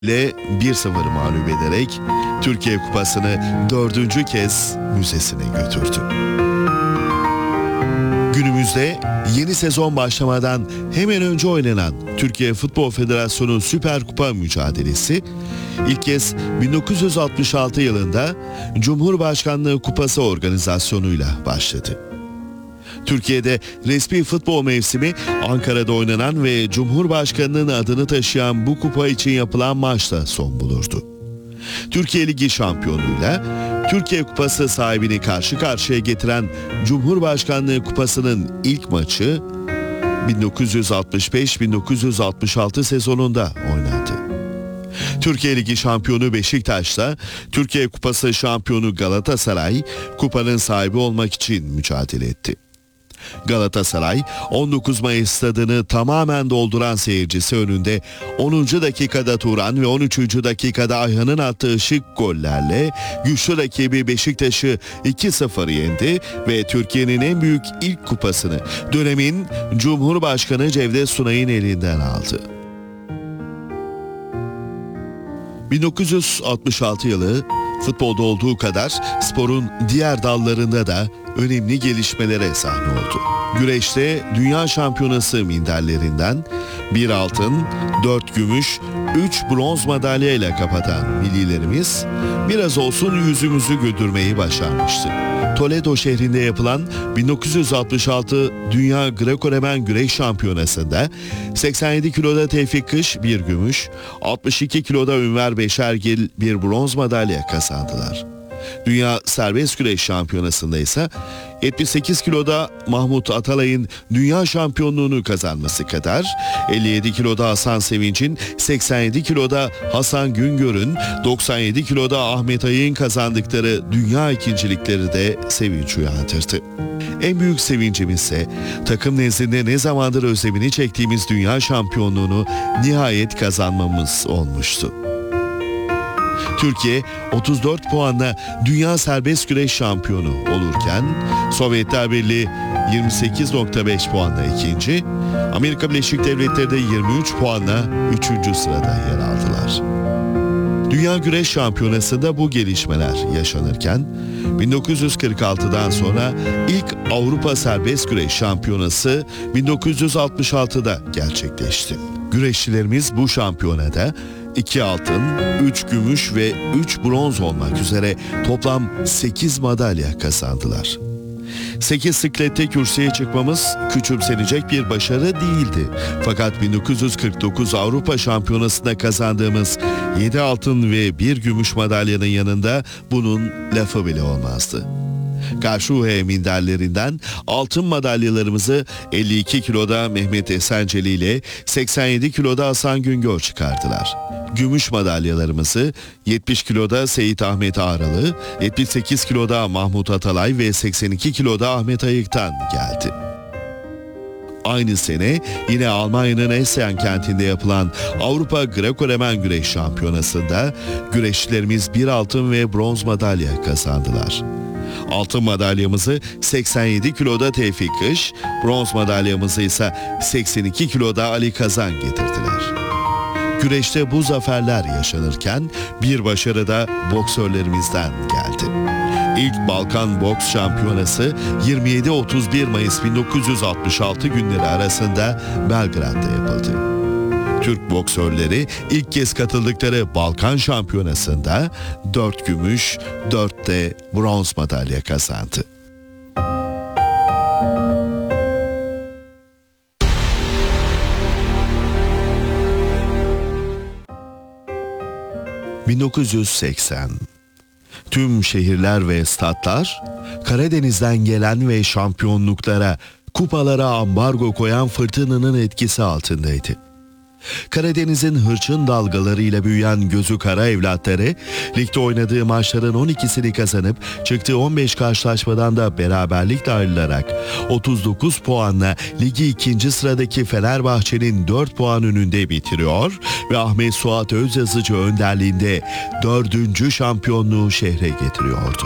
ile 1-0 mağlup ederek Türkiye Kupası'nı 4. kez müzesine götürdü. Günümüzde yeni sezon başlamadan hemen önce oynanan Türkiye Futbol Federasyonu Süper Kupa mücadelesi ilk kez 1966 yılında Cumhurbaşkanlığı Kupası organizasyonuyla başladı. Türkiye'de resmi futbol mevsimi Ankara'da oynanan ve Cumhurbaşkanı'nın adını taşıyan bu kupa için yapılan maçla son bulurdu. Türkiye Ligi şampiyonluğuyla Türkiye Kupası sahibini karşı karşıya getiren Cumhurbaşkanlığı Kupası'nın ilk maçı 1965-1966 sezonunda oynandı. Türkiye Ligi şampiyonu Beşiktaş'la Türkiye Kupası şampiyonu Galatasaray kupanın sahibi olmak için mücadele etti. Galatasaray 19 Mayıs stadını tamamen dolduran seyircisi önünde 10. dakikada Turan ve 13. dakikada Ayhan'ın attığı şık gollerle güçlü rakibi Beşiktaş'ı 2-0 yendi ve Türkiye'nin en büyük ilk kupasını dönemin Cumhurbaşkanı Cevdet Sunay'ın elinden aldı. 1966 yılı futbolda olduğu kadar sporun diğer dallarında da önemli gelişmelere sahne oldu. Güreşte Dünya Şampiyonası minderlerinden 1 altın, 4 gümüş, 3 bronz madalyayla kapatan millilerimiz biraz olsun yüzümüzü güldürmeyi başarmıştı. Toledo şehrinde yapılan 1966 Dünya Greco-Romen Güreş Şampiyonası'nda 87 kiloda Tevfik Kış bir gümüş, 62 kiloda Ünver Beşergil bir bronz madalya kazandılar. Dünya Serbest Güreş Şampiyonası'nda ise 78 kiloda Mahmut Atalay'ın dünya şampiyonluğunu kazanması kadar 57 kiloda Hasan Sevinç'in, 87 kiloda Hasan Güngör'ün, 97 kiloda Ahmet Ay'ın kazandıkları dünya ikincilikleri de sevinç uyandırdı. En büyük sevincimiz ise takım nezdinde ne zamandır özlemini çektiğimiz dünya şampiyonluğunu nihayet kazanmamız olmuştu. Türkiye 34 puanla Dünya Serbest Güreş şampiyonu olurken Sovyetler Birliği 28.5 puanla ikinci, Amerika Birleşik Devletleri de 23 puanla 3. sırada yer aldılar. Dünya Güreş Şampiyonası'nda bu gelişmeler yaşanırken 1946'dan sonra ilk Avrupa Serbest Güreş Şampiyonası 1966'da gerçekleşti. Güreşçilerimiz bu şampiyonada 2 altın, 3 gümüş ve 3 bronz olmak üzere toplam 8 madalya kazandılar. 8 siklette kürsüye çıkmamız küçümsenecek bir başarı değildi. Fakat 1949 Avrupa Şampiyonası'nda kazandığımız 7 altın ve 1 gümüş madalyanın yanında bunun lafı bile olmazdı. Karşıyaka minderlerinden altın madalyalarımızı 52 kiloda Mehmet Esenceli ile 87 kiloda Hasan Güngör çıkardılar. Gümüş madalyalarımızı 70 kiloda Seyit Ahmet Ağralı, 78 kiloda Mahmut Atalay ve 82 kiloda Ahmet Ayık'tan geldi. Aynı sene yine Almanya'nın Essen kentinde yapılan Avrupa Greco-Romen Güreş Şampiyonası'nda güreşçilerimiz 1 altın ve bronz madalya kazandılar. Altın madalyamızı 87 kiloda Tevfik Kış, bronz madalyamızı ise 82 kiloda Ali Kazan getirdiler. Güreşte bu zaferler yaşanırken bir başarı da boksörlerimizden geldi. İlk Balkan Boks Şampiyonası 27-31 Mayıs 1966 günleri arasında Belgrad'da yapıldı. Türk boksörleri ilk kez katıldıkları Balkan Şampiyonası'nda 4 gümüş, 4 de bronz madalya kazandı. ...1980... Tüm şehirler ve statlar Karadeniz'den gelen ve şampiyonluklara, kupalara ambargo koyan fırtınanın etkisi altındaydı. Karadeniz'in hırçın dalgalarıyla büyüyen gözü kara evlatları, ligde oynadığı maçların 12'sini kazanıp çıktığı 15 karşılaşmadan da beraberlikle ayrılarak 39 puanla ligi 2. sıradaki Fenerbahçe'nin 4 puan önünde bitiriyor ve Ahmet Suat Özyazıcı önderliğinde 4. şampiyonluğu şehre getiriyordu.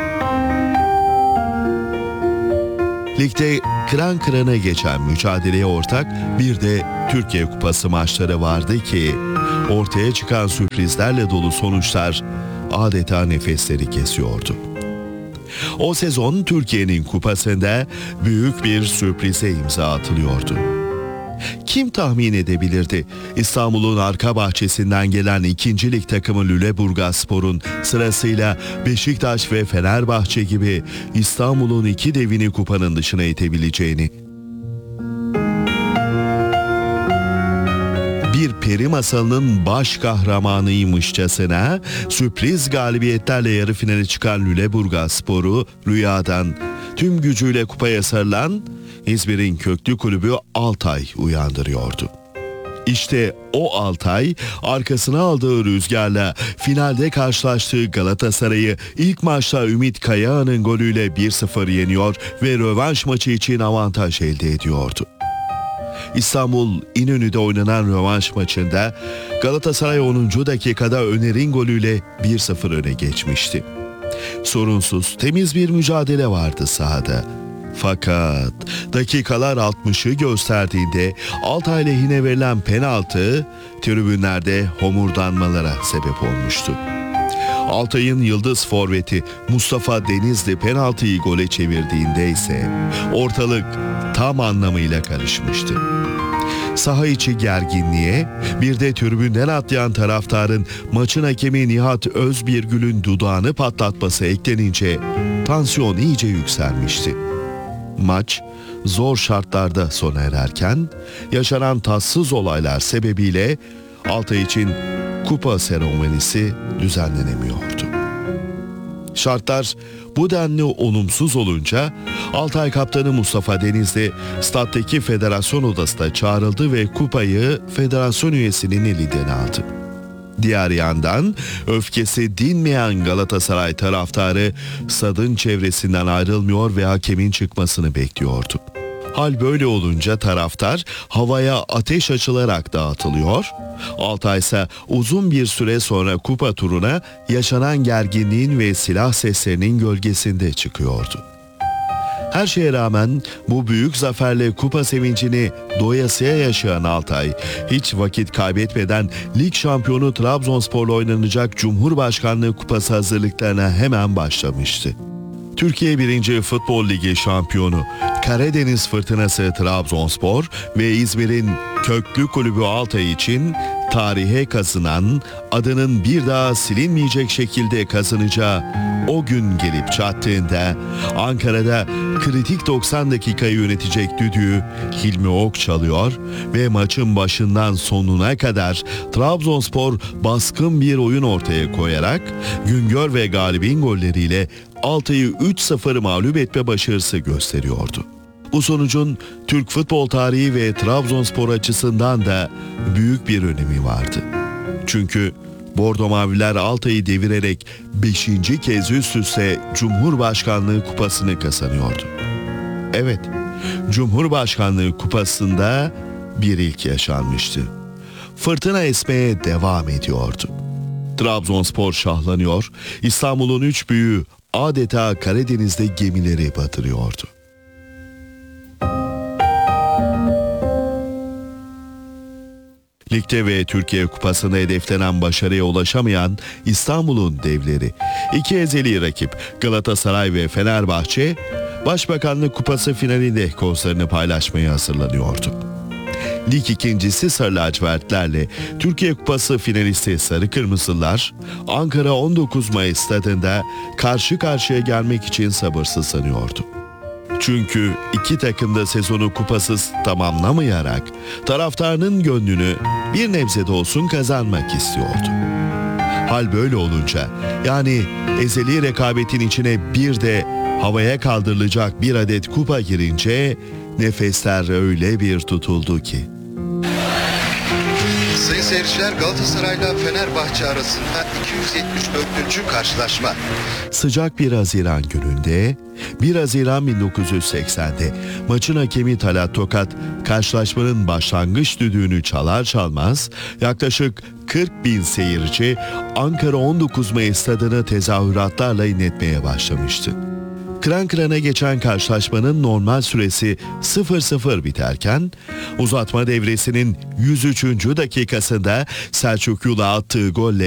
Ligde kıran kırana geçen mücadeleye ortak bir de Türkiye Kupası maçları vardı ki ortaya çıkan sürprizlerle dolu sonuçlar adeta nefesleri kesiyordu. O sezon Türkiye'nin kupasında büyük bir sürprize imza atılıyordu. Kim tahmin edebilirdi? İstanbul'un arka bahçesinden gelen 2. Lig takımı Lüleburgazspor'un sırasıyla Beşiktaş ve Fenerbahçe gibi İstanbul'un iki devini kupanın dışına itebileceğini. Bir peri masalının baş kahramanıymışçasına sürpriz galibiyetlerle yarı finale çıkan Lüleburgazspor'u rüyadan tüm gücüyle kupaya sarılan İzmir'in köklü kulübü Altay uyandırıyordu. İşte o Altay arkasına aldığı rüzgarla finalde karşılaştığı Galatasaray'ı ilk maçta Ümit Kayağan'ın golüyle 1-0 yeniyor ve rövanş maçı için avantaj elde ediyordu. İstanbul İnönü'de oynanan rövanş maçında Galatasaray 10. dakikada Öner'in golüyle 1-0 öne geçmişti. Sorunsuz, temiz bir mücadele vardı sahada. Fakat dakikalar 60'ı gösterdiğinde Altay lehine verilen penaltı tribünlerde homurdanmalara sebep olmuştu. Altay'ın yıldız forveti Mustafa Denizli penaltıyı gole çevirdiğinde ise ortalık tam anlamıyla karışmıştı. Saha içi gerginliğe bir de tribünden atlayan taraftarın maçın hakemi Nihat Özbirgül'ün dudağını patlatması eklenince tansiyon iyice yükselmişti. Maç zor şartlarda sona ererken yaşanan tatsız olaylar sebebiyle Altay için kupa seremonisi düzenlenemiyordu. Şartlar bu denli olumsuz olunca Altay kaptanı Mustafa Denizli stattaki federasyon odasına çağrıldı ve kupayı federasyon üyesinin elinden aldı. Diğer yandan öfkesi dinmeyen Galatasaray taraftarı stadın çevresinden ayrılmıyor ve hakemin çıkmasını bekliyordu. Hal böyle olunca taraftar havaya ateş açılarak dağıtılıyor. Altay ise uzun bir süre sonra kupa turuna yaşanan gerginliğin ve silah seslerinin gölgesinde çıkıyordu. Her şeye rağmen bu büyük zaferle kupa sevincini doyasıya yaşayan Altay, hiç vakit kaybetmeden lig şampiyonu Trabzonspor'la oynanacak Cumhurbaşkanlığı Kupası hazırlıklarına hemen başlamıştı. Türkiye 1. Futbol Ligi şampiyonu Karadeniz Fırtınası Trabzonspor ve İzmir'in köklü kulübü Altay için tarihe kazınan, adının bir daha silinmeyecek şekilde kazanacağı o gün gelip çattığında Ankara'da kritik 90 dakikayı yönetecek düdüğü Hilmi Ok çalıyor ve maçın başından sonuna kadar Trabzonspor baskın bir oyun ortaya koyarak Güngör ve Galip'in golleriyle Altay'ı 3-0 mağlup etme başarısı gösteriyordu. Bu sonucun Türk futbol tarihi ve Trabzonspor açısından da büyük bir önemi vardı. Çünkü Bordo Maviler Altay'ı devirerek 5. kez üst üste Cumhurbaşkanlığı Kupası'nı kazanıyordu. Evet, Cumhurbaşkanlığı Kupası'nda bir ilk yaşanmıştı. Fırtına esmeye devam ediyordu. Trabzonspor şahlanıyor, İstanbul'un üç büyüğü adeta Karadeniz'de gemileri batırıyordu. Ligde ve Türkiye Kupası'nda hedeflenen başarıya ulaşamayan İstanbul'un devleri, iki ezeli rakip Galatasaray ve Fenerbahçe, Başbakanlık Kupası finalinde kozlarını paylaşmaya hazırlanıyordu. Lig ikincisi Sarı Lacivertlerle Türkiye Kupası finalisti Sarı Kırmızılar, Ankara 19 Mayıs stadında karşı karşıya gelmek için sabırsızlanıyordu. Çünkü iki takım da sezonu kupasız tamamlamayarak taraftarının gönlünü bir nebze de olsun kazanmak istiyordu. Hal böyle olunca, yani ezeli rekabetin içine bir de havaya kaldırılacak bir adet kupa girince nefesler öyle bir tutuldu ki. Sayın seyirciler, Galatasaray'la Fenerbahçe arasında 274. karşılaşma. Sıcak bir Haziran gününde, 1 Haziran 1980'de maçın hakemi Talat Tokat, karşılaşmanın başlangıç düdüğünü çalar çalmaz yaklaşık 40.000 seyirci Ankara 19 Mayıs stadını tezahüratlarla inletmeye başlamıştı. Kıran kırana geçen karşılaşmanın normal süresi 0-0 biterken uzatma devresinin 103. dakikasında Selçuk Yula attığı golle